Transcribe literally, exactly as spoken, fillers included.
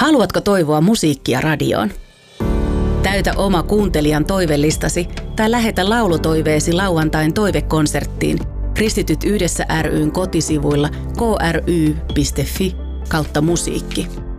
Haluatko toivoa musiikkia radioon? Täytä oma kuuntelijan toivelistasi tai lähetä laulutoiveesi lauantain toivekonserttiin Kristityt yhdessä ry:n kotisivuilla k r y piste f i kautta musiikki.